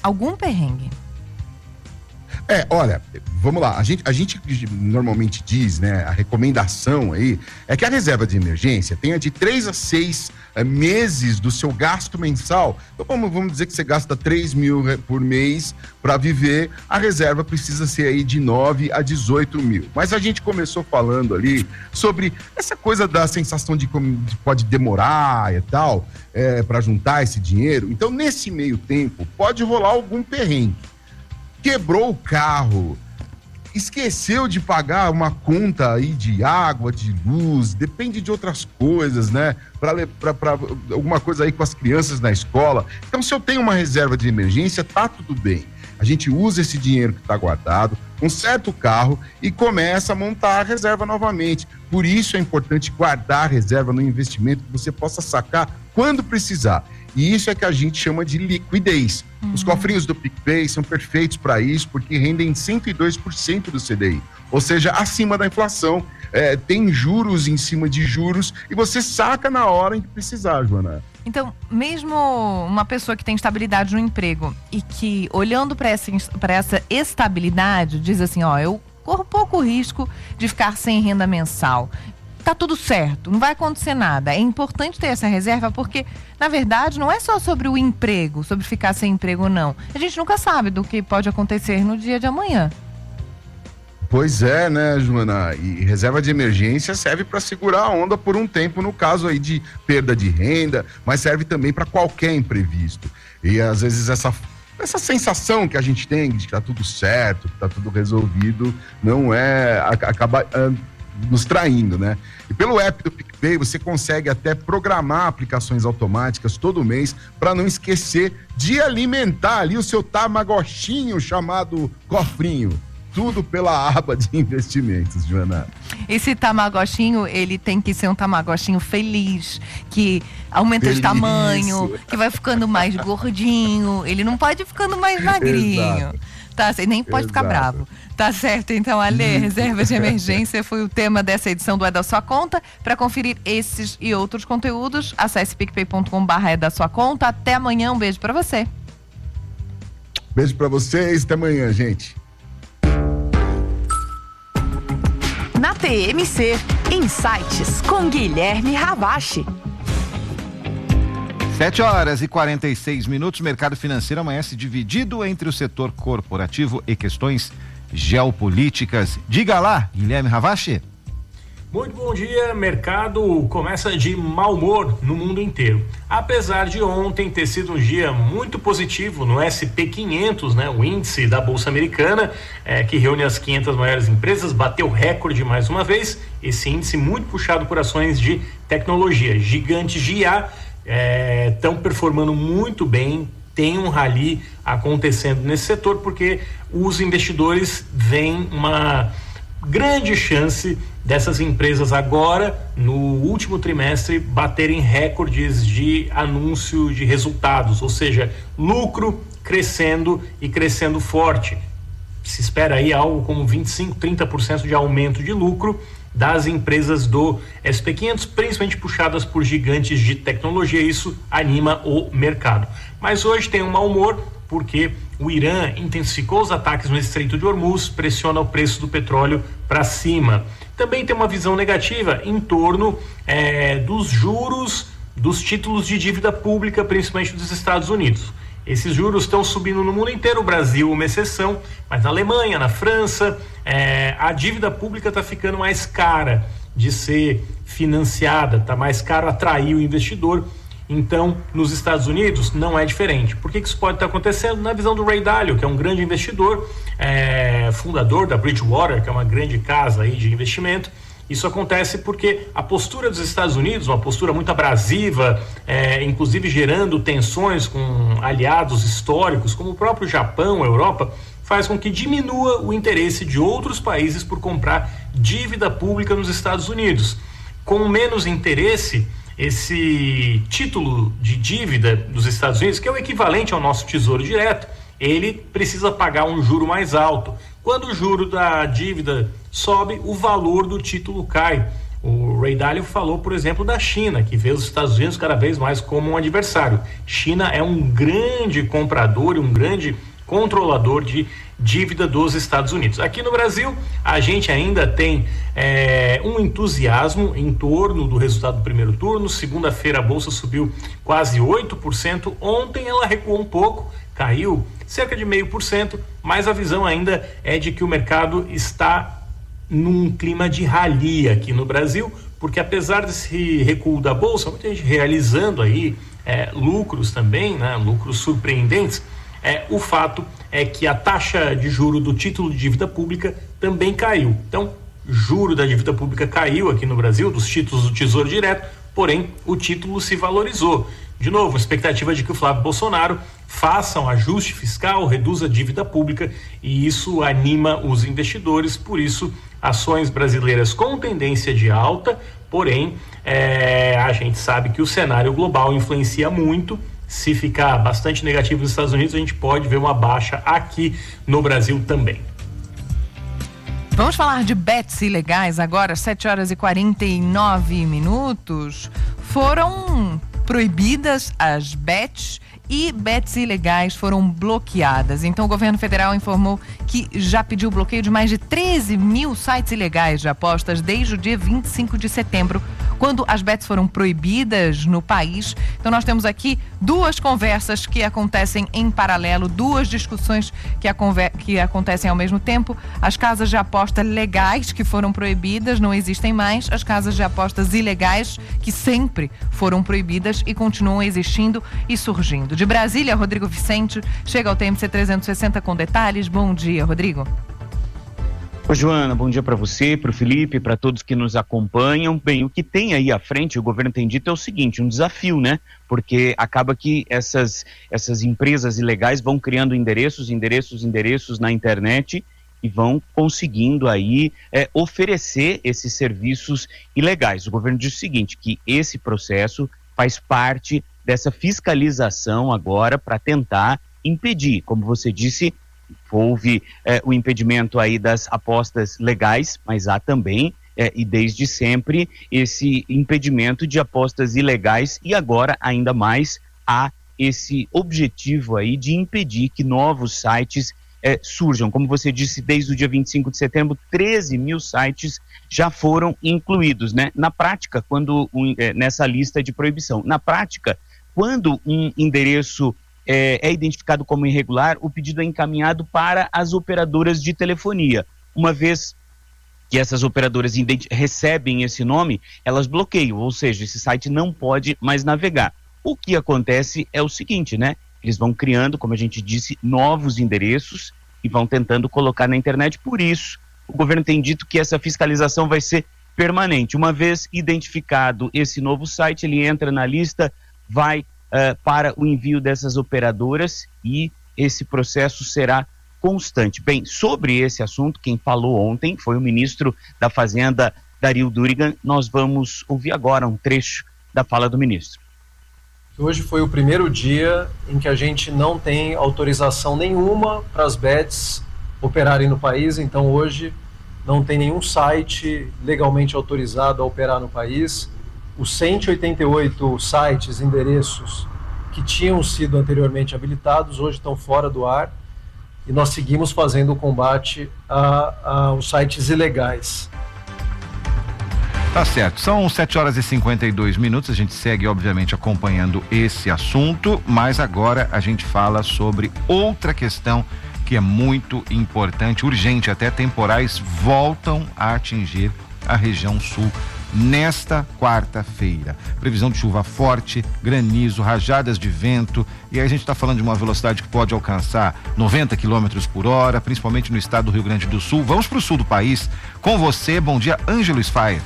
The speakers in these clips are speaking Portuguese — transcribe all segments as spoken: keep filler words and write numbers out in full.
algum perrengue. É, olha, vamos lá, a gente, a gente normalmente diz, né, a recomendação aí é que a reserva de emergência tenha de três a seis é, meses do seu gasto mensal. Então vamos, vamos dizer que você gasta três mil por mês para viver, a reserva precisa ser aí de nove a dezoito mil. Mas a gente começou falando ali sobre essa coisa da sensação de como pode demorar e tal, é, para juntar esse dinheiro. Então nesse meio tempo pode rolar algum perrengue. Quebrou o carro, esqueceu de pagar uma conta aí de água, de luz, depende de outras coisas, né? Para alguma coisa aí com as crianças na escola. Então, se eu tenho uma reserva de emergência, tá tudo bem. A gente usa esse dinheiro que está guardado, conserta o carro e começa a montar a reserva novamente. Por isso é importante guardar a reserva no investimento que você possa sacar quando precisar. E isso é que a gente chama de liquidez. Uhum. Os cofrinhos do PicPay são perfeitos para isso, porque rendem cento e dois por cento do C D I, ou seja, acima da inflação. É, tem juros em cima de juros e você saca na hora em que precisar, Joana. Então, mesmo uma pessoa que tem estabilidade no emprego e que, olhando para essa, para essa estabilidade, diz assim, ó, eu corro pouco risco de ficar sem renda mensal. Tá tudo certo, não vai acontecer nada. É importante ter essa reserva porque, na verdade, não é só sobre o emprego, sobre ficar sem emprego ou não. A gente nunca sabe do que pode acontecer no dia de amanhã. Pois é, né, Joana? E reserva de emergência serve para segurar a onda por um tempo, no caso aí de perda de renda, mas serve também para qualquer imprevisto. E às vezes essa essa sensação que a gente tem de que tá tudo certo, que tá tudo resolvido, não é, acaba uh, nos traindo, né? E pelo app do PicPay você consegue até programar aplicações automáticas todo mês para não esquecer de alimentar ali o seu tamagochinho chamado cofrinho. Tudo pela aba de investimentos, Joana. Esse tamagochinho, ele tem que ser um tamagochinho feliz, que aumenta feliz. De tamanho, que vai ficando mais gordinho, ele não pode ir ficando mais magrinho. Tá, nem pode Exato. Ficar bravo. Tá certo, então, Ale, reserva de emergência foi o tema dessa edição do É da Sua Conta. Para conferir esses e outros conteúdos, acesse picpay ponto com barra é da sua conta. Até amanhã, um beijo para você. Beijo para vocês, até amanhã, gente. Na T M C, Insights com Guilherme Ravache. sete horas e quarenta e seis minutos, mercado financeiro amanhece dividido entre o setor corporativo e questões geopolíticas. Diga lá, Guilherme Ravache. Muito bom dia, mercado começa de mau humor no mundo inteiro. Apesar de ontem ter sido um dia muito positivo no S e P quinhentos, né, o índice da Bolsa Americana, é, que reúne as quinhentas maiores empresas, bateu recorde mais uma vez. Esse índice muito puxado por ações de tecnologia. Gigantes de I A estão é, performando muito bem. Tem um rally acontecendo nesse setor porque os investidores veem uma grande chance dessas empresas agora, no último trimestre, baterem recordes de anúncio de resultados, ou seja, lucro crescendo e crescendo forte. Se espera aí algo como vinte e cinco, trinta por cento de aumento de lucro das empresas do S e P quinhentos, principalmente puxadas por gigantes de tecnologia. Isso anima o mercado. Mas hoje tem um mau humor porque o Irã intensificou os ataques no Estreito de Hormuz, pressiona o preço do petróleo para cima. Também tem uma visão negativa em torno é, dos juros dos títulos de dívida pública, principalmente dos Estados Unidos. Esses juros estão subindo no mundo inteiro, o Brasil uma exceção, mas na Alemanha, na França, é, a dívida pública está ficando mais cara de ser financiada, está mais caro atrair o investidor. Então, nos Estados Unidos não é diferente. Por que que isso pode estar acontecendo? Na visão do Ray Dalio, que é um grande investidor, é, fundador da Bridgewater, que é uma grande casa aí de investimento. Isso acontece porque a postura dos Estados Unidos, uma postura muito abrasiva, é, inclusive gerando tensões com aliados históricos, como o próprio Japão, a Europa, faz com que diminua o interesse de outros países por comprar dívida pública nos Estados Unidos. Com menos interesse, esse título de dívida dos Estados Unidos, que é o equivalente ao nosso Tesouro Direto, ele precisa pagar um juro mais alto. Quando o juro da dívida sobe, o valor do título cai. O Ray Dalio falou, por exemplo, da China, que vê os Estados Unidos cada vez mais como um adversário. China é um grande comprador e um grande controlador de dívida dos Estados Unidos. Aqui no Brasil, a gente ainda tem é, um entusiasmo em torno do resultado do primeiro turno. Segunda-feira a Bolsa subiu quase oito por cento. Ontem ela recuou um pouco, caiu cerca de meio por cento, mas a visão ainda é de que o mercado está num clima de rally aqui no Brasil, porque apesar desse recuo da Bolsa, muita gente realizando aí é, lucros também, né, lucros surpreendentes, é, o fato é que a taxa de juro do título de dívida pública também caiu. Então, juro da dívida pública caiu aqui no Brasil, dos títulos do Tesouro Direto, porém o título se valorizou. De novo, a expectativa de que o Flávio Bolsonaro faça um ajuste fiscal, reduza a dívida pública, e isso anima os investidores. Por isso, ações brasileiras com tendência de alta, porém é, a gente sabe que o cenário global influencia muito. Se ficar bastante negativo nos Estados Unidos, a gente pode ver uma baixa aqui no Brasil também. Vamos falar de bets ilegais agora, sete horas e quarenta e nove minutos. Foram proibidas as bets e bets ilegais foram bloqueadas. Então o governo federal informou que já pediu o bloqueio de mais de treze mil sites ilegais de apostas desde o dia vinte e cinco de setembro, quando as bets foram proibidas no país. Então nós temos aqui duas conversas que acontecem em paralelo, duas discussões que, a conver- que acontecem ao mesmo tempo. As casas de aposta legais que foram proibidas não existem mais, as casas de apostas ilegais que sempre foram proibidas e continuam existindo e surgindo. De Brasília, Rodrigo Vicente chega ao T M C trezentos e sessenta com detalhes. Bom dia, Rodrigo. Oi, Joana, bom dia para você, para o Felipe, para todos que nos acompanham. Bem, o que tem aí à frente, o governo tem dito, é o seguinte, um desafio, né? Porque acaba que essas, essas empresas ilegais vão criando endereços, endereços, endereços na internet e vão conseguindo aí é, oferecer esses serviços ilegais. O governo diz o seguinte, que esse processo faz parte dessa fiscalização agora para tentar impedir, como você disse, houve é, o impedimento aí das apostas legais, mas há também, é, e desde sempre, esse impedimento de apostas ilegais e agora ainda mais há esse objetivo aí de impedir que novos sites é, surjam. Como você disse, desde o dia vinte e cinco de setembro, treze mil sites já foram incluídos, né? Na prática, quando um, é, nessa lista de proibição, na prática, quando um endereço é, é identificado como irregular, o pedido é encaminhado para as operadoras de telefonia. Uma vez que essas operadoras recebem esse nome, elas bloqueiam, ou seja, esse site não pode mais navegar. O que acontece é o seguinte, né? Eles vão criando, como a gente disse, novos endereços e vão tentando colocar na internet. Por isso, o governo tem dito que essa fiscalização vai ser permanente. Uma vez identificado esse novo site, ele entra na lista, vai uh, para o envio dessas operadoras e esse processo será constante. Bem, sobre esse assunto, quem falou ontem foi o ministro da Fazenda, Dario Durigan. Nós vamos ouvir agora um trecho da fala do ministro. Hoje foi o primeiro dia em que a gente não tem autorização nenhuma para as bets operarem no país, então hoje não tem nenhum site legalmente autorizado a operar no país. Os cento e oitenta e oito sites, endereços que tinham sido anteriormente habilitados, hoje estão fora do ar e nós seguimos fazendo o combate a, a, aos sites ilegais. Tá certo, são sete horas e cinquenta e dois minutos, a gente segue obviamente acompanhando esse assunto, mas agora a gente fala sobre outra questão que é muito importante, urgente, até temporais voltam a atingir a região sul nesta quarta-feira. Previsão de chuva forte, granizo, rajadas de vento, e aí a gente está falando de uma velocidade que pode alcançar noventa quilômetros por hora, principalmente no estado do Rio Grande do Sul. Vamos para o sul do país com você. Bom dia, Ângelo Sfaia.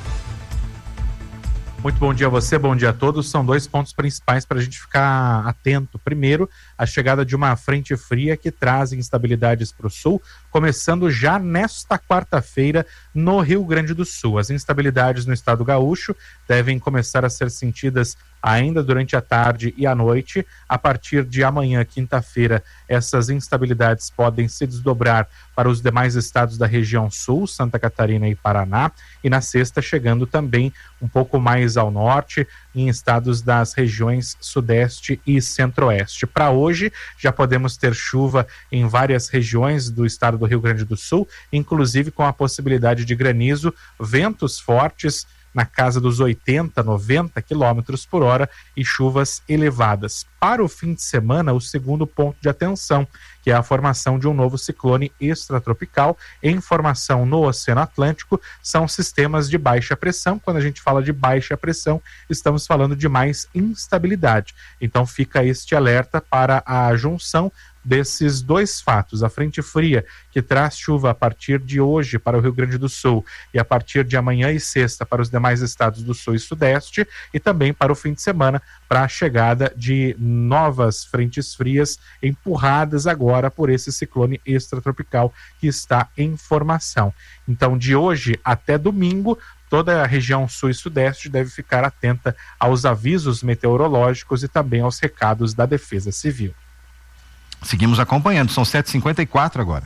Muito bom dia a você, bom dia a todos. São dois pontos principais para a gente ficar atento. Primeiro, a a chegada de uma frente fria que traz instabilidades para o sul, começando já nesta quarta-feira no Rio Grande do Sul. As instabilidades no estado gaúcho devem começar a ser sentidas ainda durante a tarde e a noite. A partir de amanhã, quinta-feira, essas instabilidades podem se desdobrar para os demais estados da região sul, Santa Catarina e Paraná, e na sexta chegando também um pouco mais ao norte, em estados das regiões sudeste e centro-oeste. Para hoje, já podemos ter chuva em várias regiões do estado do Rio Grande do Sul, inclusive com a possibilidade de granizo, ventos fortes na casa dos oitenta, noventa quilômetros por hora e chuvas elevadas. Para o fim de semana, o segundo ponto de atenção, que é a formação de um novo ciclone extratropical em formação no Oceano Atlântico, são sistemas de baixa pressão. Quando a gente fala de baixa pressão, estamos falando de mais instabilidade. Então fica este alerta para a junção desses dois fatos, a frente fria que traz chuva a partir de hoje para o Rio Grande do Sul e a partir de amanhã e sexta para os demais estados do sul e sudeste, e também para o fim de semana para a chegada de novas frentes frias empurradas agora por esse ciclone extratropical que está em formação. Então, de hoje até domingo, toda a região sul e sudeste deve ficar atenta aos avisos meteorológicos e também aos recados da Defesa Civil. Seguimos acompanhando, são sete e cinquenta e quatro agora.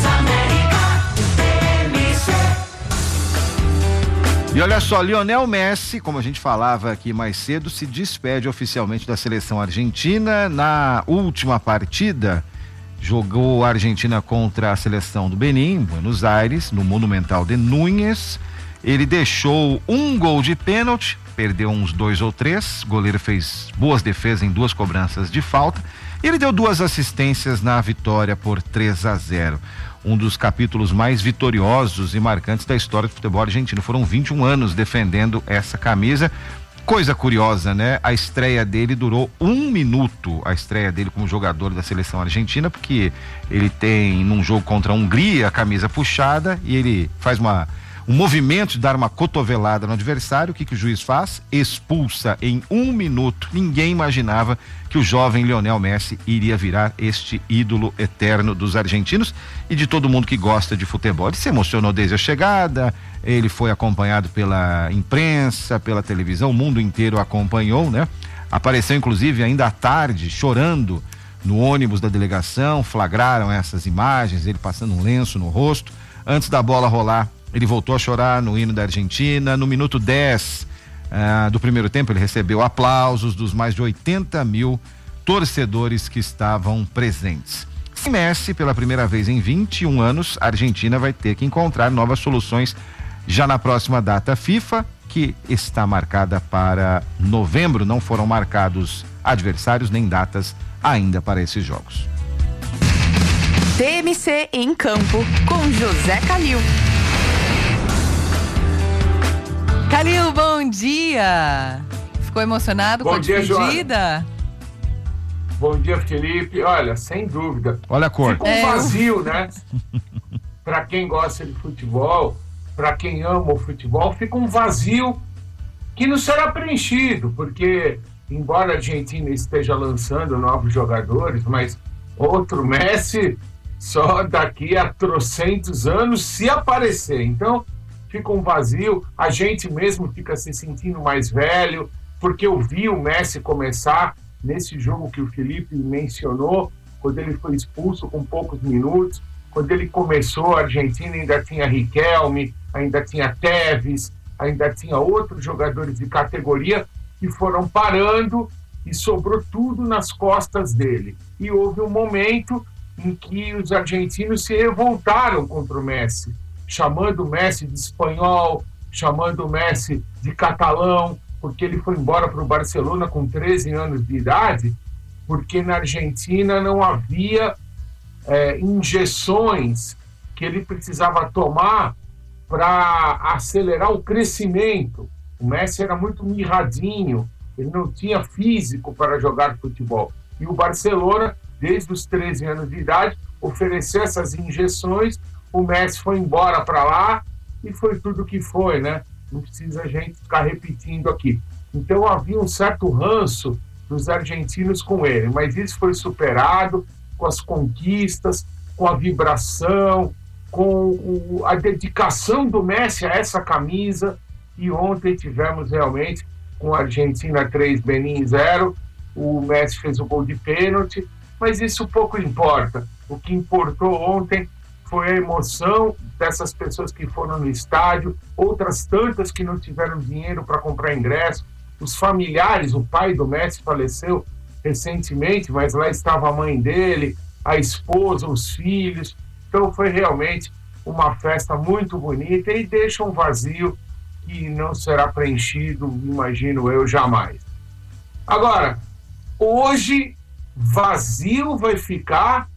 E olha só, Lionel Messi, como a gente falava aqui mais cedo, se despede oficialmente da seleção argentina. Na última partida, jogou a Argentina contra a seleção do Benin, em Buenos Aires, no Monumental de Núñez. Ele deixou um gol de pênalti, perdeu uns dois ou três, o goleiro fez boas defesas em duas cobranças de falta. Ele deu duas assistências na vitória por três a zero. Um dos capítulos mais vitoriosos e marcantes da história do futebol argentino. Foram vinte e um anos defendendo essa camisa. Coisa curiosa, né? A estreia dele durou um minuto, a estreia dele como jogador da seleção argentina, porque ele tem, num jogo contra a Hungria, a camisa puxada e ele faz uma... um movimento de dar uma cotovelada no adversário. O que que o juiz faz? Expulsa em um minuto. Ninguém imaginava que o jovem Lionel Messi iria virar este ídolo eterno dos argentinos e de todo mundo que gosta de futebol. Ele se emocionou desde a chegada, ele foi acompanhado pela imprensa, pela televisão, o mundo inteiro acompanhou, né? Apareceu inclusive ainda à tarde, chorando no ônibus da delegação, flagraram essas imagens, ele passando um lenço no rosto. Antes da bola rolar, ele voltou a chorar no hino da Argentina. No minuto dez uh, do primeiro tempo, ele recebeu aplausos dos mais de oitenta mil torcedores que estavam presentes. Sem Messi, pela primeira vez em vinte e um anos, a Argentina vai ter que encontrar novas soluções já na próxima data FIFA, que está marcada para novembro. Não foram marcados adversários nem datas ainda para esses jogos. T M C em campo, com José Calil. Calil, bom dia! Ficou emocionado bom com a dia, despedida? Joana. Bom dia, Felipe. Olha, sem dúvida. Olha a cor. Fica um é. vazio, né? Para quem gosta de futebol, para quem ama o futebol, fica um vazio que não será preenchido, porque, embora a Argentina esteja lançando novos jogadores, mas outro Messi só daqui a trocentos anos se aparecer. Então, fica um vazio, a gente mesmo fica se sentindo mais velho, porque eu vi o Messi começar nesse jogo que o Felipe mencionou, quando ele foi expulso com poucos minutos, quando ele começou, a Argentina ainda tinha Riquelme, ainda tinha Tevez, ainda tinha outros jogadores de categoria que foram parando e sobrou tudo nas costas dele. E houve um momento em que os argentinos se revoltaram contra o Messi, chamando o Messi de espanhol, chamando o Messi de catalão, porque ele foi embora para o Barcelona com treze anos de idade, porque na Argentina não havia é, injeções que ele precisava tomar para acelerar o crescimento. O Messi era muito mirradinho, ele não tinha físico para jogar futebol. E o Barcelona, desde os treze anos de idade, ofereceu essas injeções. O Messi foi embora para lá e foi tudo que foi, né? Não precisa a gente ficar repetindo aqui. Então havia um certo ranço dos argentinos com ele, mas isso foi superado com as conquistas, com a vibração, com o, a dedicação do Messi a essa camisa, e ontem tivemos realmente com a Argentina três, Benin zero, o Messi fez o gol de pênalti, mas isso pouco importa. O que importou ontem foi a emoção dessas pessoas que foram no estádio, outras tantas que não tiveram dinheiro para comprar ingresso, os familiares, o pai do Messi faleceu recentemente, mas lá estava a mãe dele, a esposa, os filhos. Então foi realmente uma festa muito bonita e deixa um vazio que não será preenchido, imagino eu, jamais. Agora, hoje, vazio vai ficar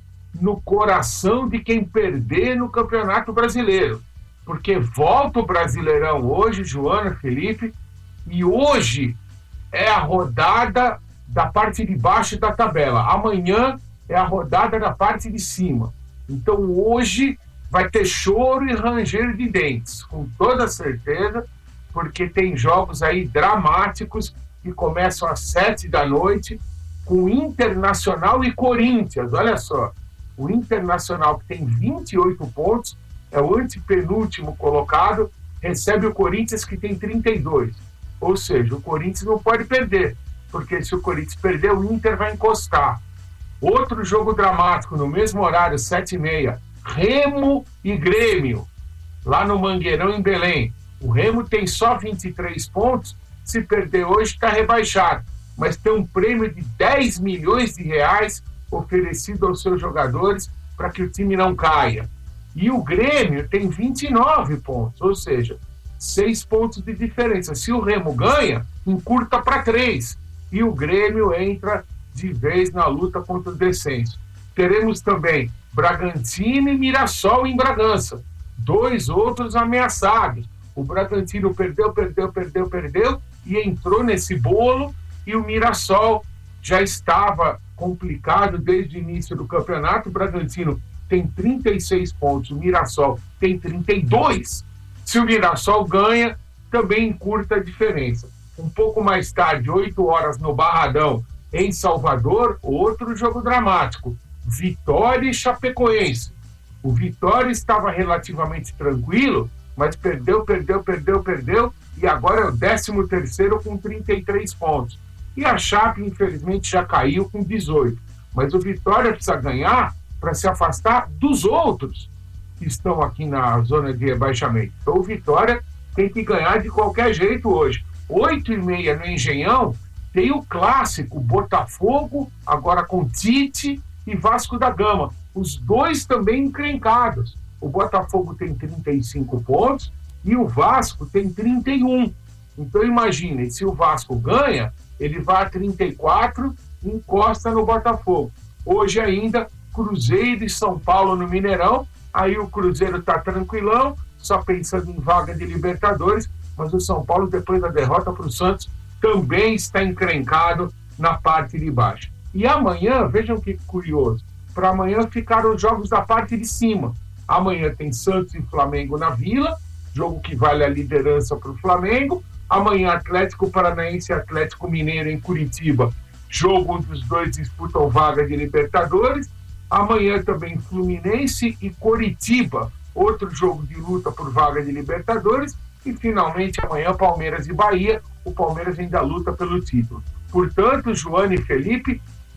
no coração de quem perder no Campeonato Brasileiro, porque volta o Brasileirão hoje, Joana, Felipe, e hoje é a rodada da parte de baixo da tabela. Amanhã é a rodada da parte de cima. Então hoje vai ter choro e ranger de dentes, com toda certeza, porque tem jogos aí dramáticos que começam às sete da noite, com Internacional e Corinthians. Olha só, o Internacional, que tem vinte e oito pontos, é o antepenúltimo colocado, recebe o Corinthians, que tem trinta e dois. Ou seja, o Corinthians não pode perder, porque se o Corinthians perder, o Inter vai encostar. Outro jogo dramático, no mesmo horário, sete e meia, Remo e Grêmio, lá no Mangueirão, em Belém. O Remo tem só vinte e três pontos, se perder hoje está rebaixado, mas tem um prêmio de dez milhões de reais oferecido aos seus jogadores para que o time não caia. E o Grêmio tem vinte e nove pontos, ou seja, seis pontos de diferença. Se o Remo ganha, encurta para três. E o Grêmio entra de vez na luta contra o descenso. Teremos também Bragantino e Mirassol em Bragança. Dois outros ameaçados. O Bragantino perdeu, perdeu, perdeu, perdeu e entrou nesse bolo. E o Mirassol já estava complicado desde o início do campeonato. O Bragantino tem trinta e seis pontos, o Mirassol tem trinta e dois. Se o Mirassol ganha, também encurta a diferença. Um pouco mais tarde, oito horas no Barradão, em Salvador, outro jogo dramático. Vitória e Chapecoense. O Vitória estava relativamente tranquilo, mas perdeu, perdeu, perdeu, perdeu, e agora é o décimo terceiro com trinta e três pontos. E a Chape, infelizmente, já caiu com dezoito. Mas o Vitória precisa ganhar para se afastar dos outros que estão aqui na zona de rebaixamento. Então o Vitória tem que ganhar de qualquer jeito hoje. Oito e meia no Engenhão tem o clássico Botafogo, agora com Tite, e Vasco da Gama. Os dois também encrencados. O Botafogo tem trinta e cinco pontos e o Vasco tem trinta e um. Então imagine, se o Vasco ganha, ele vai a trinta e quatro e encosta no Botafogo. Hoje ainda, Cruzeiro e São Paulo no Mineirão. Aí o Cruzeiro está tranquilão, só pensando em vaga de Libertadores, mas o São Paulo, depois da derrota para o Santos, também está encrencado na parte de baixo. E amanhã, vejam que curioso, para amanhã ficaram os jogos da parte de cima. Amanhã tem Santos e Flamengo na Vila, jogo que vale a liderança para o Flamengo. Amanhã Atlético Paranaense e Atlético Mineiro em Curitiba, jogo onde os dois disputam vaga de Libertadores. Amanhã também Fluminense e Coritiba, outro jogo de luta por vaga de Libertadores. E finalmente amanhã Palmeiras e Bahia, o Palmeiras ainda luta pelo título. Portanto, Joana e Felipe,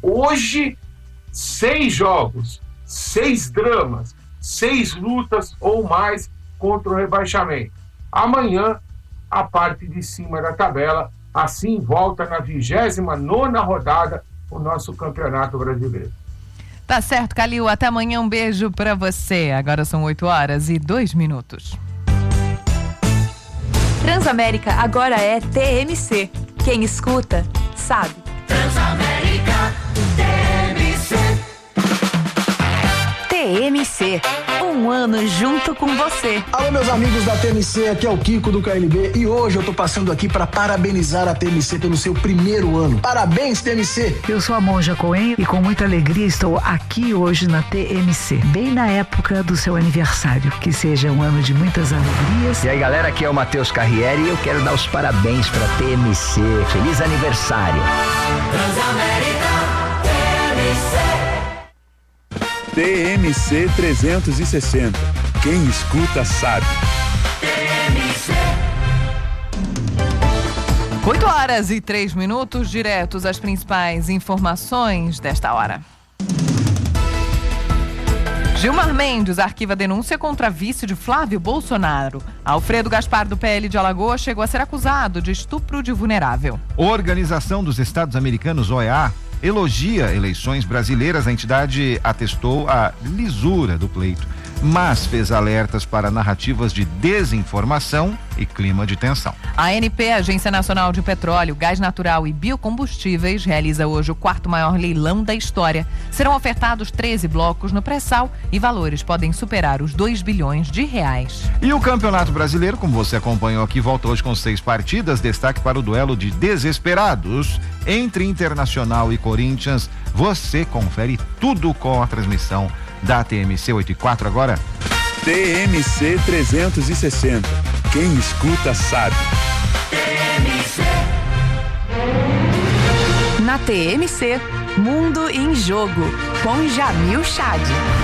hoje seis jogos, seis dramas, seis lutas ou mais contra o rebaixamento. Amanhã, a parte de cima da tabela, assim volta na vigésima nona rodada o nosso Campeonato Brasileiro. Tá certo, Calil. Até amanhã. Um beijo pra você. Agora são oito horas e dois minutos. Transamérica agora é T M C. Quem escuta, sabe. Transamérica, T M C. T M C, um um ano junto com você. Alô, meus amigos da T M C, aqui é o Kiko do K L B e hoje eu tô passando aqui para parabenizar a T M C pelo seu primeiro ano. Parabéns, T M C! Eu sou a Monja Coen e com muita alegria estou aqui hoje na T M C, bem na época do seu aniversário. Que seja um ano de muitas alegrias. E aí, galera, aqui é o Matheus Carriere e eu quero dar os parabéns pra T M C. Feliz aniversário! Transamérica T M C. T M C trezentos e sessenta. Quem escuta sabe. T M C. oito horas e três minutos, diretos às principais informações desta hora. Gilmar Mendes arquiva denúncia contra vice de Flávio Bolsonaro. Alfredo Gaspar, do P L de Alagoas, chegou a ser acusado de estupro de vulnerável. Organização dos Estados Americanos, O E A, elogia eleições brasileiras. A entidade atestou a lisura do pleito, mas fez alertas para narrativas de desinformação e clima de tensão. A A N P, Agência Nacional de Petróleo, Gás Natural e Biocombustíveis, realiza hoje o quarto maior leilão da história. Serão ofertados treze blocos no pré-sal e valores podem superar os dois bilhões de reais. E o Campeonato Brasileiro, como você acompanhou aqui, volta hoje com seis partidas. Destaque para o duelo de desesperados entre Internacional e Corinthians. Você confere tudo com a transmissão da T M C oito e quatro agora. T M C trezentos e sessenta. Quem escuta sabe. T M C. Na T M C, Mundo em Jogo, com Jamil Chad.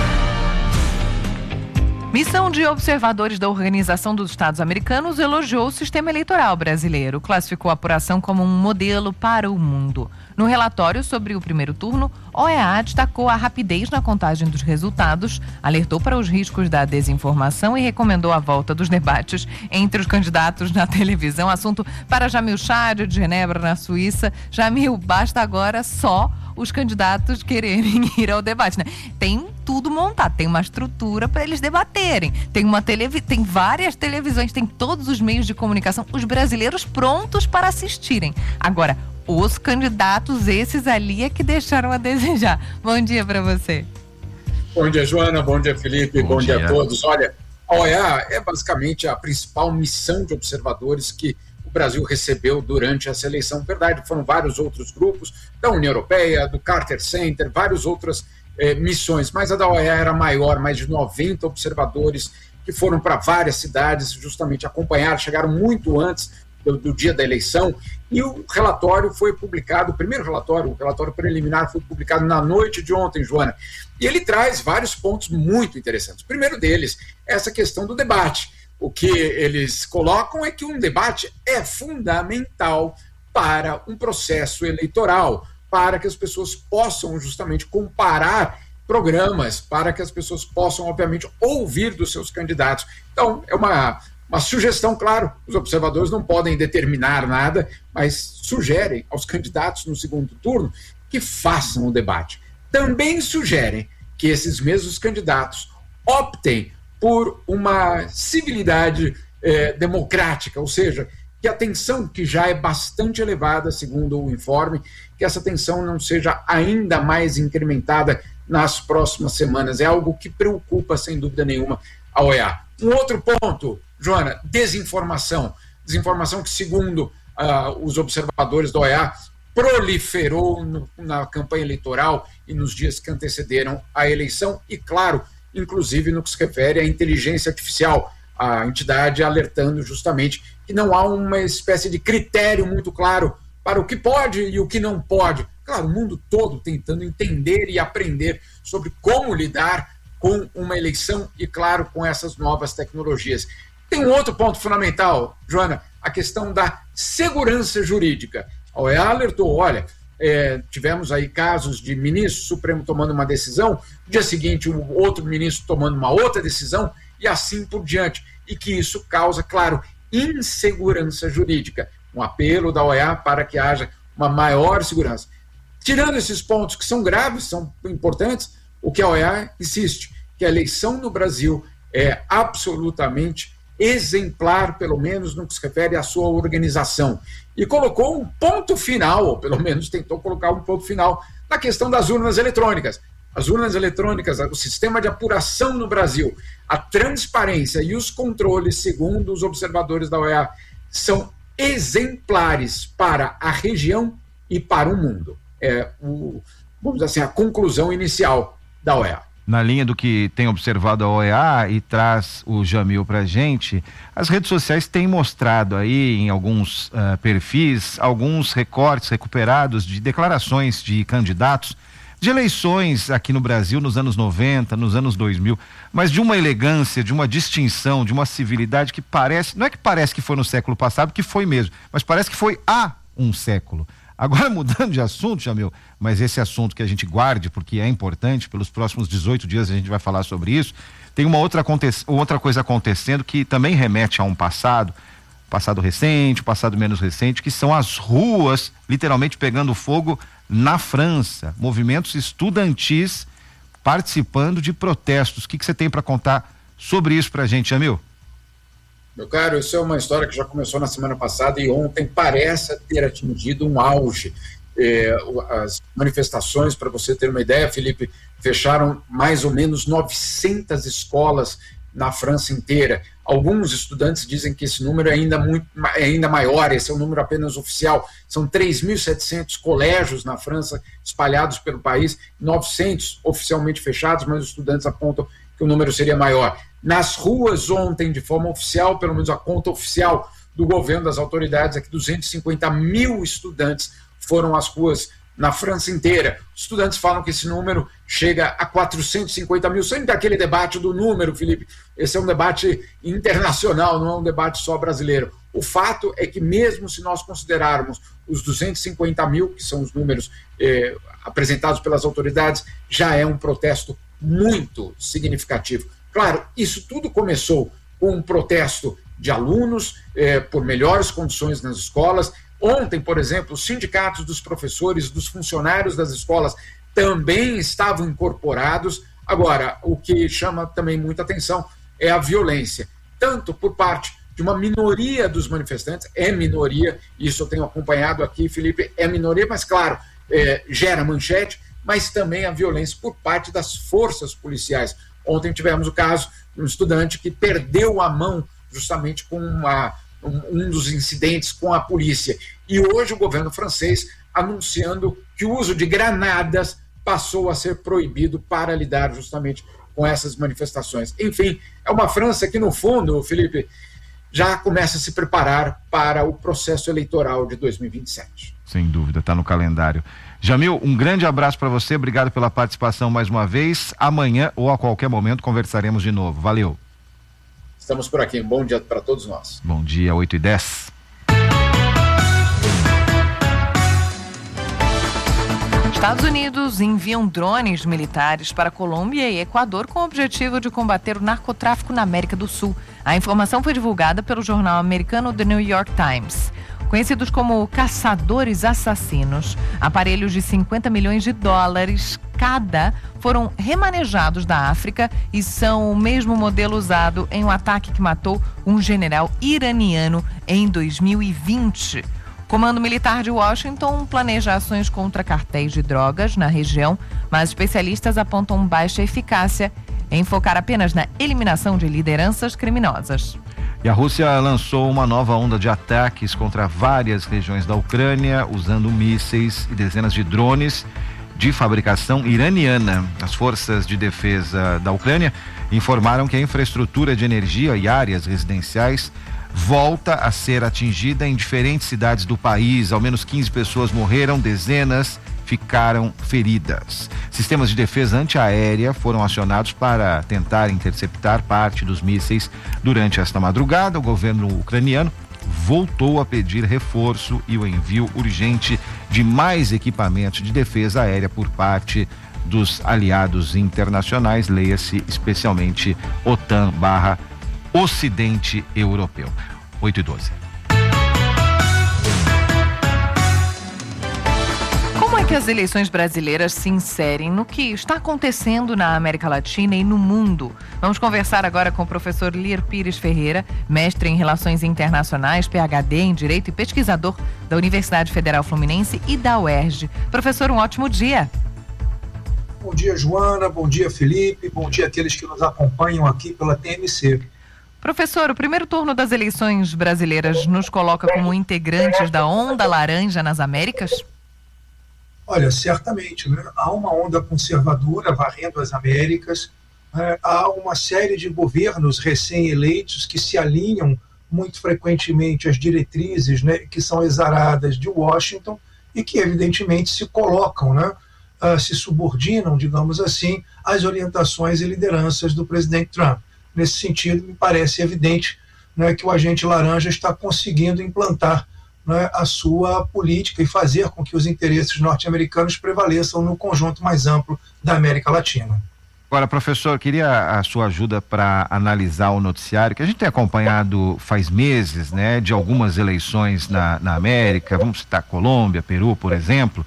Missão de observadores da Organização dos Estados Americanos elogiou o sistema eleitoral brasileiro, classificou a apuração como um modelo para o mundo. No relatório sobre o primeiro turno, O E A destacou a rapidez na contagem dos resultados, alertou para os riscos da desinformação e recomendou a volta dos debates entre os candidatos na televisão. Assunto para Jamil Chad, de Genebra, na Suíça. Jamil, basta agora só os candidatos quererem ir ao debate, né? Tem tudo montado, tem uma estrutura para eles debaterem, tem uma televi- tem várias televisões, tem todos os meios de comunicação, os brasileiros prontos para assistirem. Agora, os candidatos, esses ali é que deixaram a desejar. Bom dia para você. Bom dia, Joana, bom dia, Felipe, bom, bom dia. dia a todos. Olha, a O E A é basicamente a principal missão de observadores que o Brasil recebeu durante essa eleição. Verdade, foram vários outros grupos, da União Europeia, do Carter Center, várias outras eh, missões, mas a da O E A era maior, mais de noventa observadores que foram para várias cidades justamente acompanhar, chegaram muito antes do, do dia da eleição, e o relatório foi publicado, o primeiro relatório, o relatório preliminar foi publicado na noite de ontem, Joana, e ele traz vários pontos muito interessantes. O primeiro deles é essa questão do debate. O que eles colocam é que um debate é fundamental para um processo eleitoral, para que as pessoas possam justamente comparar programas, para que as pessoas possam, obviamente, ouvir dos seus candidatos. Então, é uma, uma sugestão, claro, os observadores não podem determinar nada, mas sugerem aos candidatos no segundo turno que façam o debate. Também sugerem que esses mesmos candidatos optem por uma civilidade eh, democrática, ou seja, que a tensão, que já é bastante elevada, segundo o informe, que essa tensão não seja ainda mais incrementada nas próximas semanas. É algo que preocupa, sem dúvida nenhuma, a O E A. Um outro ponto, Joana, desinformação. Desinformação que, segundo uh, os observadores da O E A, proliferou no, na campanha eleitoral e nos dias que antecederam a eleição e, claro, inclusive no que se refere à inteligência artificial, a entidade alertando justamente que não há uma espécie de critério muito claro para o que pode e o que não pode. Claro, o mundo todo tentando entender e aprender sobre como lidar com uma eleição e, claro, com essas novas tecnologias. Tem um outro ponto fundamental, Joana, a questão da segurança jurídica. A O E A alertou, olha, É, tivemos aí casos de ministro Supremo tomando uma decisão, no dia seguinte um outro ministro tomando uma outra decisão e assim por diante, e que isso causa, claro, insegurança jurídica. Um apelo da O E A para que haja uma maior segurança. Tirando esses pontos que são graves, são importantes, o que a O E A insiste, que a eleição no Brasil é absolutamente exemplar, pelo menos no que se refere à sua organização. E colocou um ponto final, ou pelo menos tentou colocar um ponto final, na questão das urnas eletrônicas. as urnas eletrônicas, o sistema de apuração no Brasil, a transparência e os controles, segundo os observadores da O E A, são exemplares para a região e para o mundo. É, o, vamos dizer assim, a conclusão inicial da O E A. Na linha do que tem observado a O E A e traz o Jamil pra gente, as redes sociais têm mostrado aí em alguns uh, perfis, alguns recortes recuperados de declarações de candidatos de eleições aqui no Brasil nos anos noventa, nos anos dois mil, mas de uma elegância, de uma distinção, de uma civilidade que parece, não é que parece que foi no século passado, que foi mesmo, mas parece que foi há um século. Agora, mudando de assunto, Jamil, mas esse assunto que a gente guarde, porque é importante, pelos próximos dezoito dias a gente vai falar sobre isso, tem uma outra, outra coisa acontecendo que também remete a um passado, passado recente, passado menos recente, que são as ruas literalmente pegando fogo na França, movimentos estudantis participando de protestos. O que, que você tem para contar sobre isso pra gente, Jamil? Meu caro, isso é uma história que já começou na semana passada e ontem parece ter atingido um auge. É, as manifestações, para você ter uma ideia, Felipe, fecharam mais ou menos novecentas escolas na França inteira. Alguns estudantes dizem que esse número é ainda, muito, é ainda maior, esse é um número apenas oficial. São três mil e setecentos colégios na França espalhados pelo país, novecentos oficialmente fechados, mas os estudantes apontam que o número seria maior. Nas ruas ontem, de forma oficial, pelo menos a conta oficial do governo, das autoridades, é que duzentos e cinquenta mil estudantes foram às ruas na França inteira. Os estudantes falam que esse número chega a quatrocentos e cinquenta mil. Sempre aquele debate do número, Felipe, esse é um debate internacional, não é um debate só brasileiro. O fato é que mesmo se nós considerarmos os duzentos e cinquenta mil, que são os números eh, apresentados pelas autoridades, já é um protesto muito significativo. Claro, isso tudo começou com um protesto de alunos eh, por melhores condições nas escolas. Ontem, por exemplo, os sindicatos dos professores, dos funcionários das escolas também estavam incorporados. Agora, o que chama também muita atenção é a violência, tanto por parte de uma minoria dos manifestantes, é minoria, isso eu tenho acompanhado aqui, Felipe, é minoria, mas claro, é, gera manchete, mas também a violência por parte das forças policiais. Ontem tivemos o caso de um estudante que perdeu a mão justamente com uma, um, um dos incidentes com a polícia. E hoje o governo francês anunciando que o uso de granadas passou a ser proibido para lidar justamente com essas manifestações. Enfim, é uma França que, no fundo, Felipe, já começa a se preparar para o processo eleitoral de dois mil e vinte e sete. Sem dúvida, está no calendário. Jamil, um grande abraço para você, obrigado pela participação mais uma vez. Amanhã ou a qualquer momento conversaremos de novo. Valeu. Estamos por aqui, um bom dia para todos nós. Bom dia, oito e dez. Estados Unidos enviam drones militares para Colômbia e Equador com o objetivo de combater o narcotráfico na América do Sul. A informação foi divulgada pelo jornal americano The New York Times. Conhecidos como caçadores assassinos, aparelhos de cinquenta milhões de dólares cada foram remanejados da África e são o mesmo modelo usado em um ataque que matou um general iraniano em dois mil e vinte. O Comando Militar de Washington planeja ações contra cartéis de drogas na região, mas especialistas apontam baixa eficácia em focar apenas na eliminação de lideranças criminosas. E a Rússia lançou uma nova onda de ataques contra várias regiões da Ucrânia, usando mísseis e dezenas de drones de fabricação iraniana. As forças de defesa da Ucrânia informaram que a infraestrutura de energia e áreas residenciais volta a ser atingida em diferentes cidades do país. Ao menos quinze pessoas morreram, dezenas ficaram feridas. Sistemas de defesa antiaérea foram acionados para tentar interceptar parte dos mísseis. Durante esta madrugada, o governo ucraniano voltou a pedir reforço e o envio urgente de mais equipamentos de defesa aérea por parte dos aliados internacionais, leia-se especialmente OTAN barra Ocidente Europeu. oito e doze. Como é que as eleições brasileiras se inserem no que está acontecendo na América Latina e no mundo? Vamos conversar agora com o professor Lir Pires Ferreira, mestre em Relações Internacionais, P H D em Direito e pesquisador da Universidade Federal Fluminense e da U E R J. Professor, um ótimo dia. Bom dia, Joana, bom dia, Felipe, bom dia àqueles que nos acompanham aqui pela T M C. Professor, o primeiro turno das eleições brasileiras nos coloca como integrantes da onda laranja nas Américas? Olha, certamente, né? Há uma onda conservadora varrendo as Américas, né? Há uma série de governos recém-eleitos que se alinham muito frequentemente às diretrizes, né, que são exaradas de Washington e que, evidentemente, se colocam, né, uh, se subordinam, digamos assim, às orientações e lideranças do presidente Trump. Nesse sentido, me parece evidente, né, que o agente laranja está conseguindo implantar, né, a sua política e fazer com que os interesses norte-americanos prevaleçam no conjunto mais amplo da América Latina. Agora, professor, queria a sua ajuda para analisar o noticiário, que a gente tem acompanhado faz meses, né, de algumas eleições na, na América, vamos citar Colômbia, Peru, por exemplo.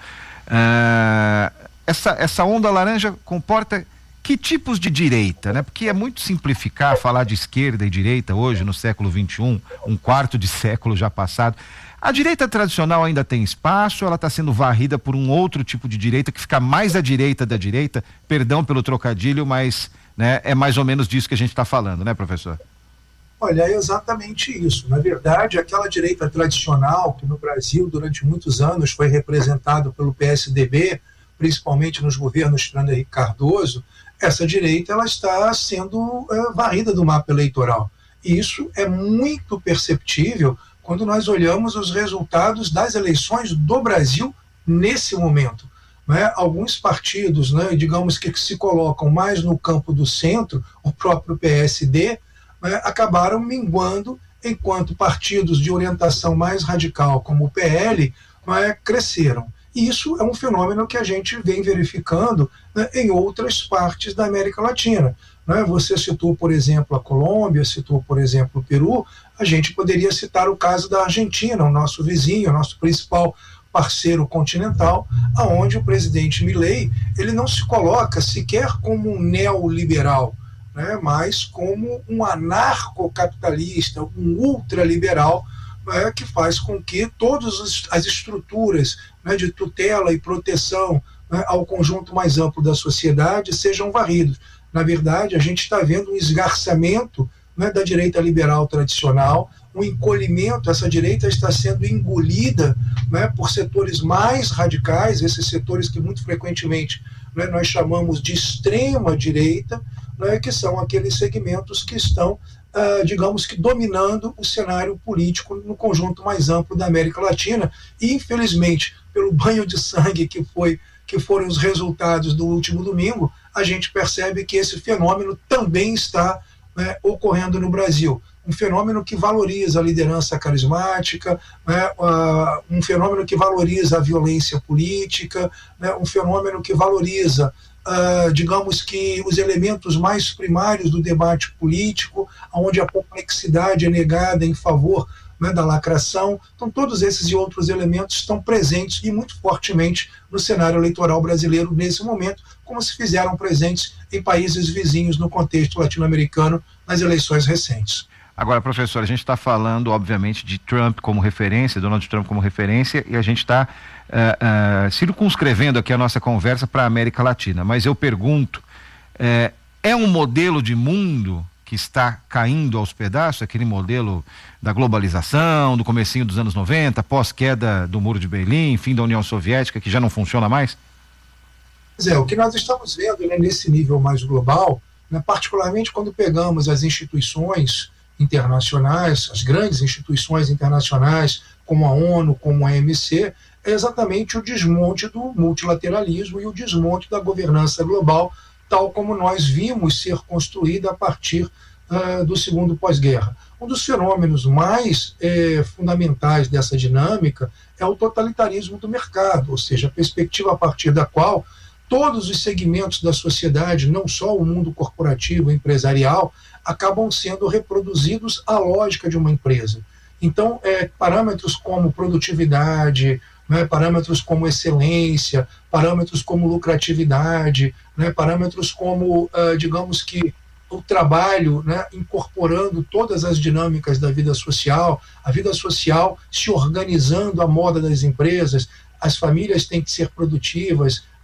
Uh, essa, essa onda laranja comporta que tipos de direita, né? Porque é muito simplificar falar de esquerda e direita hoje, no século vinte e um, um quarto de século já passado. A direita tradicional ainda tem espaço, ela está sendo varrida por um outro tipo de direita que fica mais à direita da direita, perdão pelo trocadilho, mas, né, é mais ou menos disso que a gente está falando, né, professor? Olha, é exatamente isso. Na verdade, aquela direita tradicional que no Brasil durante muitos anos foi representado pelo P S D B, principalmente nos governos Fernando Henrique Cardoso, essa direita ela está sendo é, varrida do mapa eleitoral. E isso é muito perceptível quando nós olhamos os resultados das eleições do Brasil nesse momento. Né? Alguns partidos, né, digamos que se colocam mais no campo do centro, o próprio P S D, né, acabaram minguando, enquanto partidos de orientação mais radical, como o P L, né, cresceram. E isso é um fenômeno que a gente vem verificando, né, em outras partes da América Latina. Né? Você citou, por exemplo, a Colômbia, citou, por exemplo, o Peru. A gente poderia citar o caso da Argentina, o nosso vizinho, o nosso principal parceiro continental, aonde o presidente Milei, ele não se coloca sequer como um neoliberal, né, mas como um anarcocapitalista, um ultraliberal, né, que faz com que todas as estruturas, né, de tutela e proteção, né, ao conjunto mais amplo da sociedade sejam varridos. Na verdade, a gente está vendo um esgarçamento, né, da direita liberal tradicional, um encolhimento. Essa direita está sendo engolida, né, por setores mais radicais, esses setores que muito frequentemente, né, nós chamamos de extrema direita, né, que são aqueles segmentos que estão, uh, digamos que, dominando o cenário político no conjunto mais amplo da América Latina. E, infelizmente, pelo banho de sangue que, foi, que foram os resultados do último domingo, a gente percebe que esse fenômeno também está, né, ocorrendo no Brasil. Um fenômeno que valoriza a liderança carismática, né, uh, um fenômeno que valoriza a violência política, né, um fenômeno que valoriza, uh, digamos que, os elementos mais primários do debate político, onde a complexidade é negada em favor, né, da lacração. Então, todos esses e outros elementos estão presentes e muito fortemente no cenário eleitoral brasileiro nesse momento, como se fizeram presentes em países vizinhos no contexto latino-americano nas eleições recentes. Agora, professor, a gente está falando, obviamente, de Trump como referência, Donald Trump como referência, e a gente está uh, uh, circunscrevendo aqui a nossa conversa para a América Latina. Mas eu pergunto, uh, é um modelo de mundo que está caindo aos pedaços, aquele modelo da globalização, do comecinho dos anos noventa, pós-queda do Muro de Berlim, fim da União Soviética, que já não funciona mais? Pois é, o que nós estamos vendo, né, nesse nível mais global, né, particularmente quando pegamos as instituições internacionais, as grandes instituições internacionais, como a ONU, como a O M C, é exatamente o desmonte do multilateralismo e o desmonte da governança global, tal como nós vimos ser construída a partir uh, do segundo pós-guerra. Um dos fenômenos mais eh, fundamentais dessa dinâmica é o totalitarismo do mercado, ou seja, a perspectiva a partir da qual todos os segmentos da sociedade, não só o mundo corporativo e empresarial, acabam sendo reproduzidos à lógica de uma empresa. Então, é, parâmetros como produtividade, né, parâmetros como excelência, parâmetros como lucratividade, né, parâmetros como, uh, digamos que, o trabalho, né, incorporando todas as dinâmicas da vida social, a vida social se organizando à moda das empresas, as famílias têm que ser produtivas,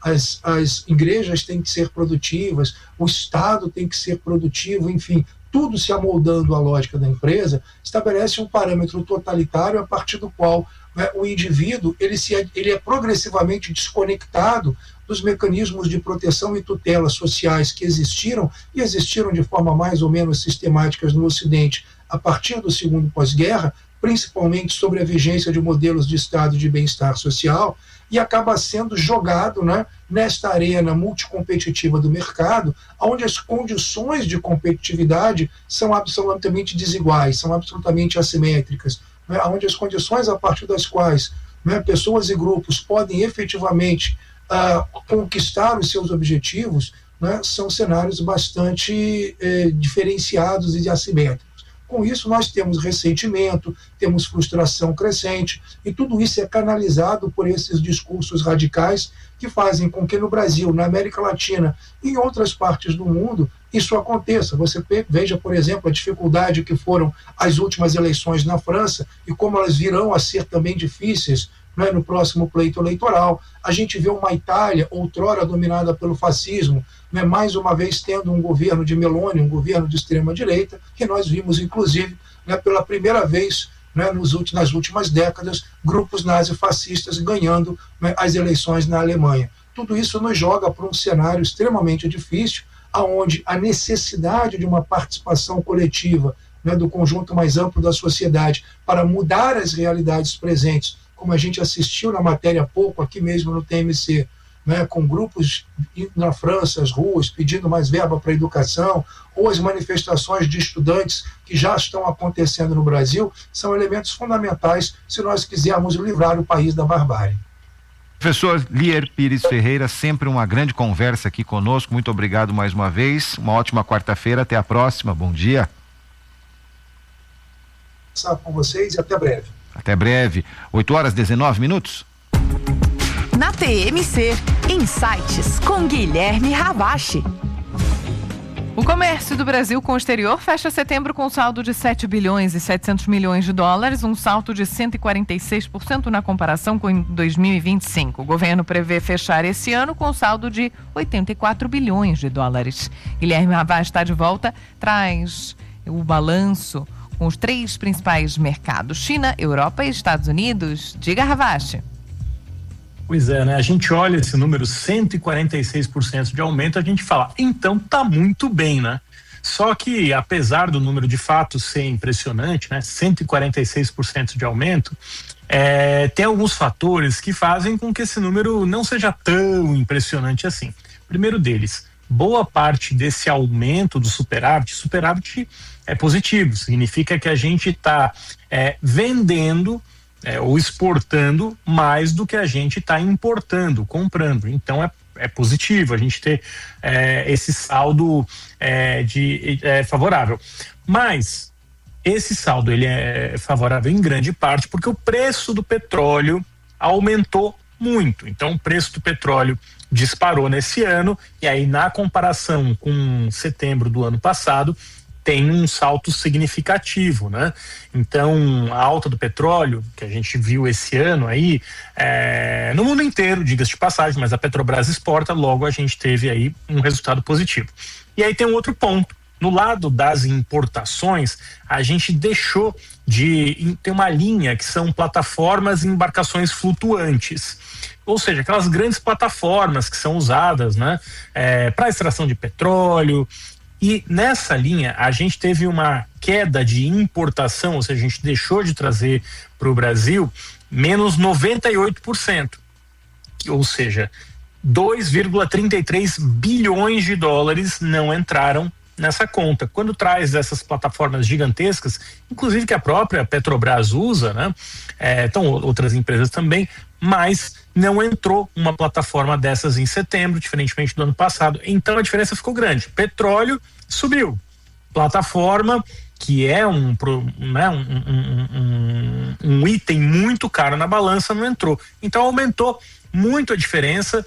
as, as igrejas têm que ser produtivas, o Estado tem que ser produtivo, enfim, tudo se amoldando à lógica da empresa, estabelece um parâmetro totalitário a partir do qual, né, o indivíduo ele, se, ele é progressivamente desconectado dos mecanismos de proteção e tutela sociais que existiram e existiram de forma mais ou menos sistemática no Ocidente a partir do segundo pós-guerra, principalmente sobre a vigência de modelos de estado de bem-estar social, e acaba sendo jogado, né, nesta arena multicompetitiva do mercado, onde as condições de competitividade são absolutamente desiguais, são absolutamente assimétricas, né, onde as condições a partir das quais, né, pessoas e grupos podem efetivamente uh, conquistar os seus objetivos, né, são cenários bastante eh, diferenciados e assimétricos. Com isso, nós temos ressentimento, temos frustração crescente, e tudo isso é canalizado por esses discursos radicais que fazem com que no Brasil, na América Latina e em outras partes do mundo, isso aconteça. Você veja, por exemplo, a dificuldade que foram as últimas eleições na França e como elas virão a ser também difíceis, né, no próximo pleito eleitoral. A gente vê uma Itália, outrora dominada pelo fascismo, né, mais uma vez tendo um governo de Meloni, um governo de extrema-direita, que nós vimos, inclusive, né, pela primeira vez, né, nos últimos, nas últimas décadas, grupos nazifascistas ganhando, né, as eleições na Alemanha. Tudo isso nos joga para um cenário extremamente difícil, onde a necessidade de uma participação coletiva, né, do conjunto mais amplo da sociedade para mudar as realidades presentes, como a gente assistiu na matéria há pouco, aqui mesmo no T M C, né, com grupos na França, as ruas, pedindo mais verba para a educação, ou as manifestações de estudantes que já estão acontecendo no Brasil, são elementos fundamentais se nós quisermos livrar o país da barbárie. Professor Lier Pires Ferreira, sempre uma grande conversa aqui conosco, muito obrigado mais uma vez, uma ótima quarta-feira, até a próxima, bom dia. Estar com vocês e até breve. Até breve. oito horas e dezenove minutos. Na T M C, Insights com Guilherme Ravache. O comércio do Brasil com o exterior fecha setembro com saldo de sete bilhões e setecentos milhões de dólares, um salto de cento e quarenta e seis por cento na comparação com dois mil e vinte e cinco. O governo prevê fechar esse ano com saldo de oitenta e quatro bilhões de dólares. Guilherme Ravache está de volta, traz o balanço com os três principais mercados, China, Europa e Estados Unidos. Diga, Ravache. Pois é, né? A gente olha esse número, cento e quarenta e seis por cento de aumento, a gente fala, então tá muito bem, né? Só que, apesar do número de fato ser impressionante, né? cento e quarenta e seis por cento de aumento, é, tem alguns fatores que fazem com que esse número não seja tão impressionante assim. Primeiro deles, boa parte desse aumento do superávit, superávit é positivo, significa que a gente está é, vendendo é, ou exportando mais do que a gente está importando, comprando. Então é, é positivo a gente ter é, esse saldo é, de, é, favorável. Mas esse saldo ele é favorável em grande parte porque o preço do petróleo aumentou muito. Então o preço do petróleo disparou nesse ano e aí na comparação com setembro do ano passado tem um salto significativo, né? Então, a alta do petróleo, que a gente viu esse ano aí, é, no mundo inteiro, diga-se de passagem, mas a Petrobras exporta, logo a gente teve aí um resultado positivo. E aí tem um outro ponto. No lado das importações, a gente deixou de ter uma linha que são plataformas e embarcações flutuantes. Ou seja, aquelas grandes plataformas que são usadas, né, é, para extração de petróleo. E nessa linha a gente teve uma queda de importação, ou seja, a gente deixou de trazer para o Brasil menos noventa e oito por cento. Ou seja, dois vírgula trinta e três bilhões de dólares não entraram nessa conta. Quando traz essas plataformas gigantescas, inclusive que a própria Petrobras usa, né? É, então outras empresas também, mas não entrou uma plataforma dessas em setembro, diferentemente do ano passado. Então a diferença ficou grande. Petróleo subiu. Plataforma, que é um, né, um, um, um, um item muito caro na balança, não entrou. Então aumentou muito a diferença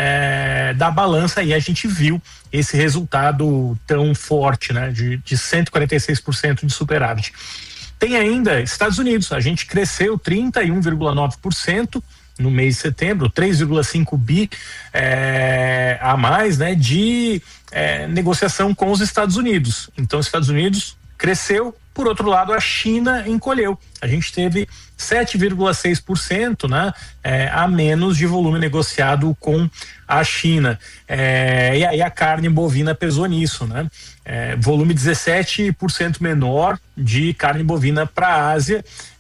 é, da balança e a gente viu esse resultado tão forte, né, de, de cento e quarenta e seis por cento de superávit. Tem ainda Estados Unidos, a gente cresceu trinta e um vírgula nove por cento no mês de setembro, três vírgula cinco bi é, a mais, né, de é, negociação com os Estados Unidos. Então, os Estados Unidos cresceu, por outro lado, a China encolheu. A gente teve sete vírgula seis por cento, né, é, a menos de volume negociado com a China. É, e aí a carne bovina pesou nisso, né? É, volume dezessete por cento menor de carne bovina para a Ásia,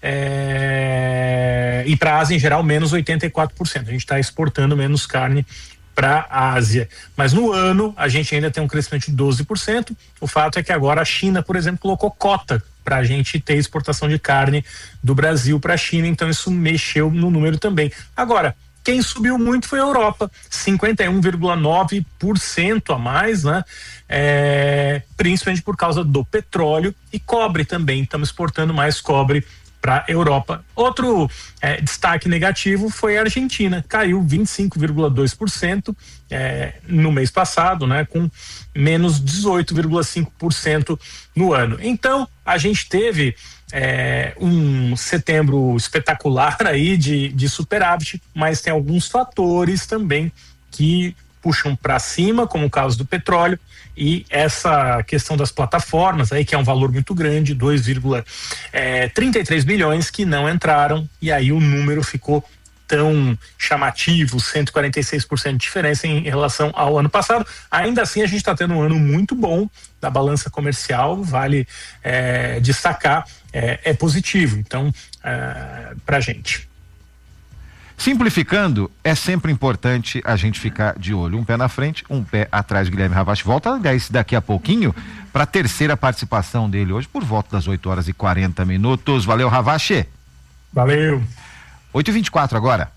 é, e para a Ásia em geral menos oitenta e quatro por cento. A gente está exportando menos carne para a Ásia. Mas no ano a gente ainda tem um crescimento de doze por cento. O fato é que agora a China, por exemplo, colocou cota para a gente ter exportação de carne do Brasil para a China, então isso mexeu no número também. Agora, quem subiu muito foi a Europa, cinquenta e um vírgula nove por cento a mais, né? É, principalmente por causa do petróleo e cobre também. Estamos exportando mais cobre para a Europa. Outro é, destaque negativo foi a Argentina, caiu vinte e cinco vírgula dois por cento é, no mês passado, né, com menos dezoito vírgula cinco por cento no ano. Então, a gente teve é, um setembro espetacular aí de, de superávit, mas tem alguns fatores também que puxam para cima, como o caso do petróleo, e essa questão das plataformas aí, que é um valor muito grande, dois vírgula trinta e três bilhões que não entraram, e aí o número ficou tão chamativo, cento e quarenta e seis por cento de diferença em relação ao ano passado. Ainda assim, a gente está tendo um ano muito bom da balança comercial, vale é, destacar, é, é positivo, então, é, pra gente. Simplificando, é sempre importante a gente ficar de olho, um pé na frente, um pé atrás. Guilherme Ravache volta, aliás, daqui a pouquinho para a terceira participação dele hoje, por volta das oito horas e quarenta minutos. Valeu, Ravache. Valeu. oito e vinte e quatro agora.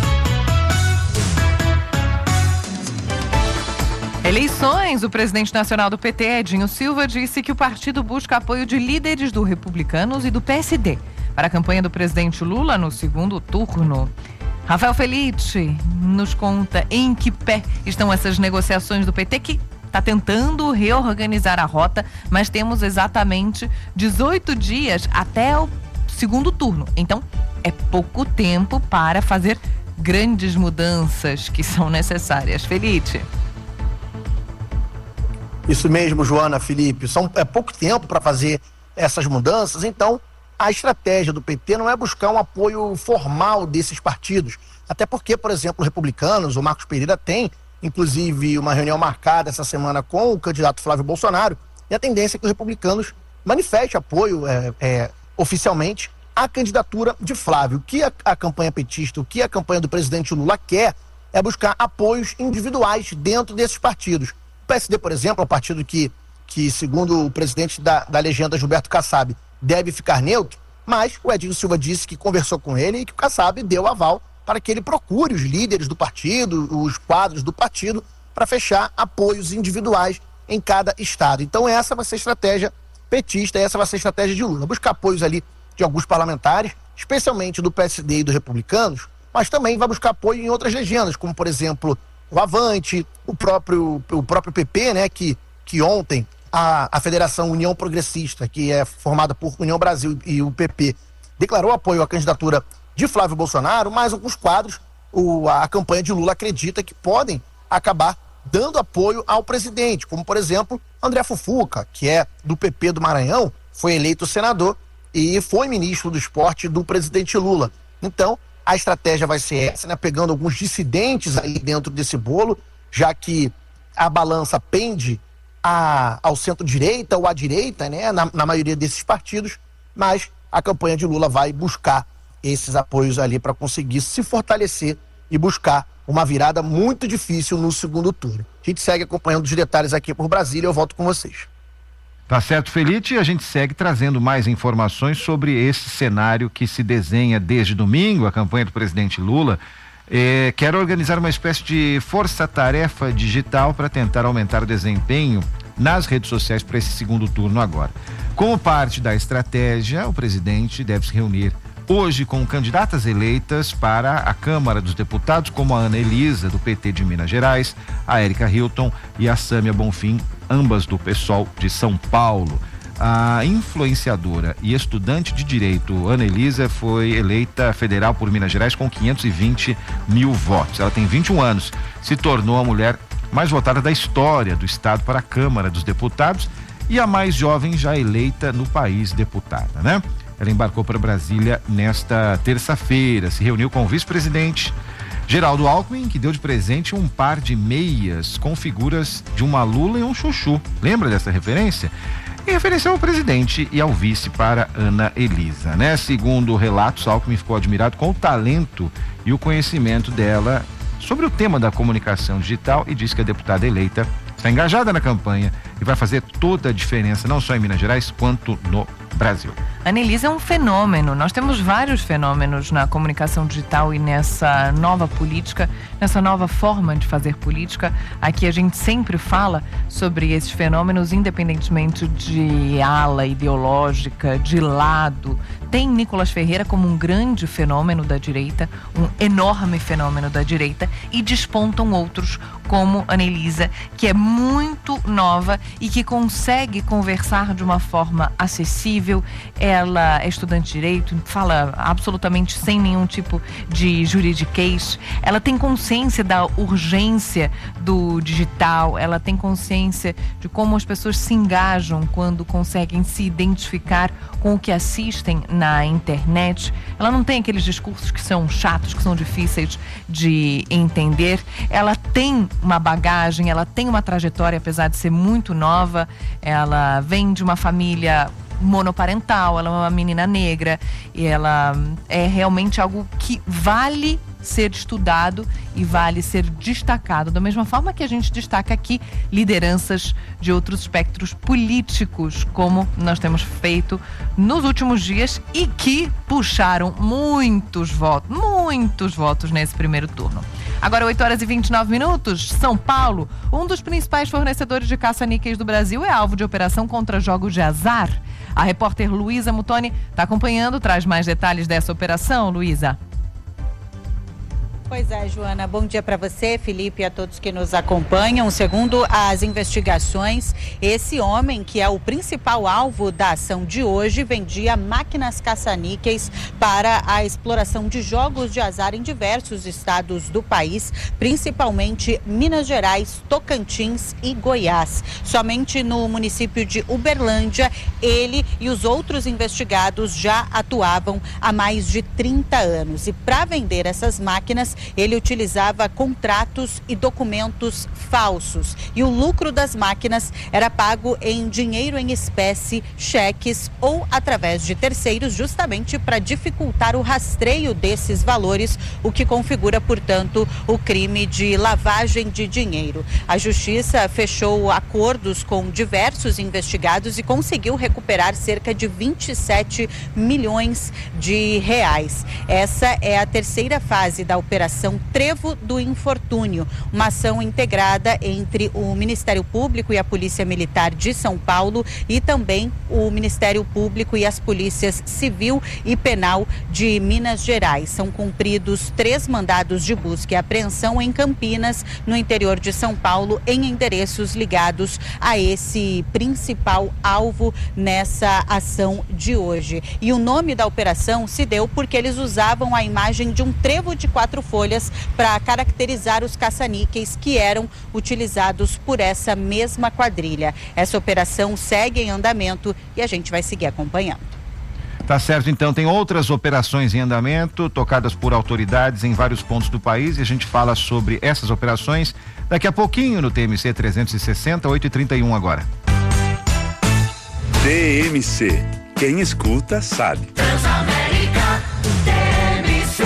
Eleições. O presidente nacional do P T, Edinho Silva, disse que o partido busca apoio de líderes do Republicanos e do P S D para a campanha do presidente Lula no segundo turno. Rafael Felice nos conta em que pé estão essas negociações do P T, que está tentando reorganizar a rota, mas temos exatamente dezoito dias até o segundo turno. Então, é pouco tempo para fazer grandes mudanças que são necessárias. Felice. Isso mesmo, Joana, Felipe. São, é pouco tempo para fazer essas mudanças, então a estratégia do P T não é buscar um apoio formal desses partidos, até porque, por exemplo, os republicanos, o Marcos Pereira tem, inclusive, uma reunião marcada essa semana com o candidato Flávio Bolsonaro, e a tendência é que os republicanos manifestem apoio é, é, oficialmente à candidatura de Flávio. O que a, a campanha petista, o que a campanha do presidente Lula quer é buscar apoios individuais dentro desses partidos. O P S D, por exemplo, é um partido que, que segundo o presidente da, da legenda, Gilberto Kassab, deve ficar neutro, mas o Edinho Silva disse que conversou com ele e que o Kassab deu aval para que ele procure os líderes do partido, os quadros do partido, para fechar apoios individuais em cada estado. Então essa vai ser a estratégia petista, essa vai ser a estratégia de Lula, buscar apoios ali de alguns parlamentares, especialmente do P S D e dos republicanos, mas também vai buscar apoio em outras legendas, como por exemplo o Avante, o próprio, o próprio P P, né, que, que ontem A, a Federação União Progressista, que é formada por União Brasil e o P P, declarou apoio à candidatura de Flávio Bolsonaro, mas alguns quadros, o, a campanha de Lula acredita que podem acabar dando apoio ao presidente, como por exemplo André Fufuca, que é do P P do Maranhão, foi eleito senador e foi ministro do esporte do presidente Lula. Então, a estratégia vai ser essa, né, pegando alguns dissidentes aí dentro desse bolo, já que a balança pende A, ao centro-direita ou à direita, né, na, na maioria desses partidos, mas a campanha de Lula vai buscar esses apoios ali para conseguir se fortalecer e buscar uma virada muito difícil no segundo turno. A gente segue acompanhando os detalhes aqui por Brasília, eu volto com vocês. Tá certo, Felipe, e a gente segue trazendo mais informações sobre esse cenário que se desenha desde domingo, a campanha do presidente Lula. Eh, quer organizar uma espécie de força-tarefa digital para tentar aumentar o desempenho nas redes sociais para esse segundo turno agora. Como parte da estratégia, o presidente deve se reunir hoje com candidatas eleitas para a Câmara dos Deputados, como a Ana Elisa, do P T de Minas Gerais, a Érica Hilton e a Sâmia Bonfim, ambas do PSOL de São Paulo. A influenciadora e estudante de direito Ana Elisa foi eleita federal por Minas Gerais com quinhentos e vinte mil votos. Ela tem vinte e um anos, se tornou a mulher mais votada da história do estado para a Câmara dos Deputados e a mais jovem já eleita no país deputada, né? Ela embarcou para Brasília nesta terça-feira, se reuniu com o vice-presidente Geraldo Alckmin, que deu de presente um par de meias com figuras de uma Lula e um Chuchu. Lembra dessa referência? Em referência ao presidente e ao vice para Ana Elisa, né? Segundo relatos, Alckmin ficou admirado com o talento e o conhecimento dela sobre o tema da comunicação digital e disse que a deputada eleita está engajada na campanha e vai fazer toda a diferença, não só em Minas Gerais, quanto no Brasil. Ana Elisa é um fenômeno. Nós temos vários fenômenos na comunicação digital e nessa nova política, nessa nova forma de fazer política. Aqui a gente sempre fala sobre esses fenômenos, independentemente de ala ideológica, de lado. Tem Nicolas Ferreira como um grande fenômeno da direita, um enorme fenômeno da direita, e despontam outros como Ana Elisa, que é muito nova e que consegue conversar de uma forma acessível. Ela é estudante de direito, fala absolutamente sem nenhum tipo de juridiquês. Ela tem consciência da urgência do digital, ela tem consciência de como as pessoas se engajam quando conseguem se identificar com o que assistem na internet. Ela não tem aqueles discursos que são chatos, que são difíceis de entender. Ela tem uma bagagem, ela tem uma trajetória, apesar de ser muito nova. Ela vem de uma família monoparental, ela é uma menina negra e ela é realmente algo que vale ser estudado e vale ser destacado, da mesma forma que a gente destaca aqui lideranças de outros espectros políticos, como nós temos feito nos últimos dias e que puxaram muitos votos, muitos votos nesse primeiro turno. Agora, oito horas e vinte e nove minutos, São Paulo, um dos principais fornecedores de caça-níqueis do Brasil, é alvo de operação contra jogos de azar. A repórter Luísa Mutoni está acompanhando, traz mais detalhes dessa operação. Luísa. Pois é, Joana, bom dia para você, Felipe, e a todos que nos acompanham. Segundo as investigações, esse homem, que é o principal alvo da ação de hoje, vendia máquinas caça-níqueis para a exploração de jogos de azar em diversos estados do país, principalmente Minas Gerais, Tocantins e Goiás. Somente no município de Uberlândia, ele e os outros investigados já atuavam há mais de trinta anos. E para vender essas máquinas, ele utilizava contratos e documentos falsos. E o lucro das máquinas era pago em dinheiro em espécie, cheques ou através de terceiros, justamente para dificultar o rastreio desses valores, o que configura, portanto, o crime de lavagem de dinheiro. A Justiça fechou acordos com diversos investigados e conseguiu recuperar cerca de vinte e sete milhões de reais. Essa é a terceira fase da operação Trevo do Infortúnio, uma ação integrada entre o Ministério Público e a Polícia Militar de São Paulo e também o Ministério Público e as polícias Civil e Penal de Minas Gerais. São cumpridos três mandados de busca e apreensão em Campinas, no interior de São Paulo, em endereços ligados a esse principal alvo nessa ação de hoje. E o nome da operação se deu porque eles usavam a imagem de um trevo de quatro folhas para caracterizar os caça-níqueis que eram utilizados por essa mesma quadrilha. Essa operação segue em andamento e a gente vai seguir acompanhando. Tá certo, então tem outras operações em andamento, tocadas por autoridades em vários pontos do país, e a gente fala sobre essas operações daqui a pouquinho no T M C trezentos e sessenta, oito e trinta e um agora. T M C, quem escuta sabe. Transamérica, T M C.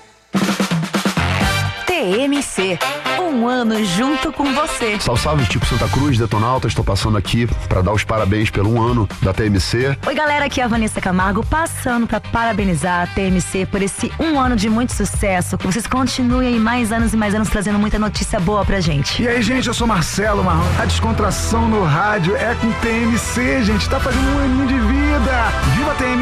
T M C, um ano junto com você. Salve, salve, tipo Santa Cruz, Detonauta, estou passando aqui para dar os parabéns pelo um ano da T M C. Oi galera, aqui é a Vanessa Camargo, passando para parabenizar a T M C por esse um ano de muito sucesso, que vocês continuem aí mais anos e mais anos trazendo muita notícia boa pra gente. E aí gente, eu sou Marcelo Marrom, a descontração no rádio é com T M C, gente, tá fazendo um aninho de vida. Viva a T M C!